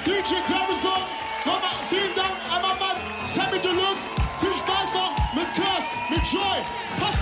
DJ Davison, nochmal vielen Dank an meinen Mann Sammy Deluxe. Viel Spaß noch mit Curse, mit Joy. Passt